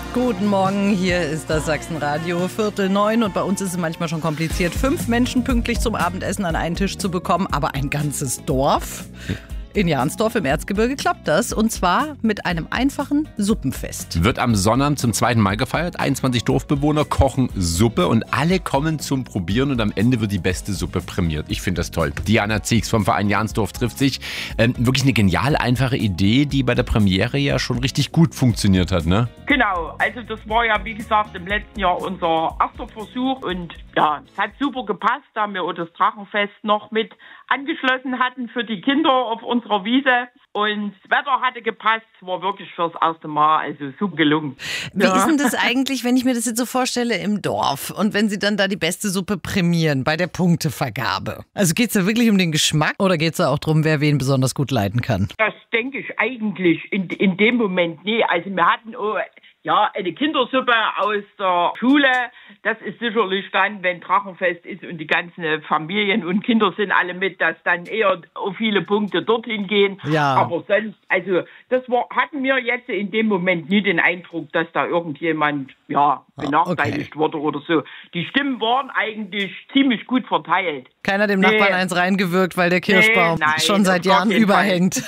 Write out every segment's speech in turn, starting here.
Guten Morgen, hier ist das Sachsenradio, 8:45 und bei uns ist es manchmal schon kompliziert, 5 Menschen pünktlich zum Abendessen an einen Tisch zu bekommen, aber ein ganzes Dorf? In Jahnsdorf im Erzgebirge klappt das, und zwar mit einem einfachen Suppenfest. Wird am Sonnabend zum 2. Mai gefeiert. 21 Dorfbewohner kochen Suppe und alle kommen zum Probieren und am Ende wird die beste Suppe prämiert. Ich finde das toll. Diana Ziegs vom Verein Jahnsdorf trifft sich. Wirklich eine genial einfache Idee, die bei der Premiere ja schon richtig gut funktioniert hat, ne? Genau, also das war ja wie gesagt im letzten Jahr unser erster Versuch und ja, es hat super gepasst, da wir auch das Drachenfest noch mit angeschlossen hatten für die Kinder auf unserer Wiese und das Wetter hatte gepasst, es war wirklich fürs erste Mal, also super gelungen. Wie ist denn das eigentlich, wenn ich mir das jetzt so vorstelle im Dorf und wenn Sie dann da die beste Suppe prämieren bei der Punktevergabe? Also geht es da wirklich um den Geschmack oder geht es da auch darum, wer wen besonders gut leiden kann? Das denke ich eigentlich in dem Moment, nee, also wir hatten auch eine Kindersuppe aus der Schule. Das ist sicherlich dann, wenn Drachenfest ist und die ganzen Familien und Kinder sind alle mit, dass dann eher auf viele Punkte dorthin gehen. Ja. Aber sonst, also hatten wir jetzt in dem Moment nie den Eindruck, dass da irgendjemand benachteiligt wurde oder so. Die Stimmen waren eigentlich ziemlich gut verteilt. Keiner dem Nachbarn eins reingewirkt, weil der Kirschbaum schon seit Jahren überhängt.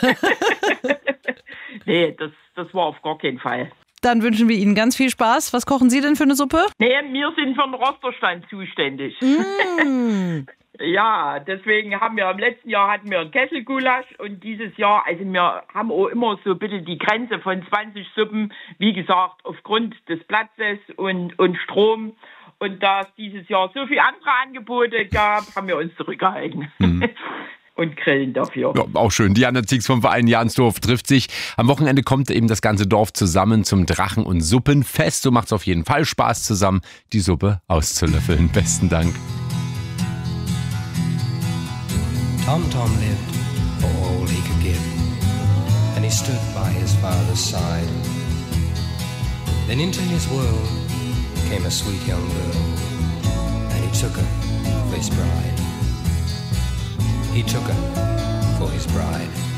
Nee, das war auf gar keinen Fall. Dann wünschen wir Ihnen ganz viel Spaß. Was kochen Sie denn für eine Suppe? Nee, wir sind für den Rosterstand zuständig. Ja, deswegen haben wir im letzten Jahr hatten wir einen Kesselgulasch und dieses Jahr, also wir haben auch immer so bitte die Grenze von 20 Suppen, wie gesagt, aufgrund des Platzes und Strom. Und da es dieses Jahr so viele andere Angebote gab, haben wir uns zurückgehalten. Und grillen dafür. Ja, auch schön. Diana Ziegs vom Verein Jahnsdorf trifft sich. Am Wochenende kommt eben das ganze Dorf zusammen zum Drachen- und Suppenfest. So macht es auf jeden Fall Spaß, zusammen die Suppe auszulöffeln. Besten Dank. Tom lived for all he could give, and he stood by his father's side. Then into his world came a sweet young girl, and he took her for his bride. He took her for his bride.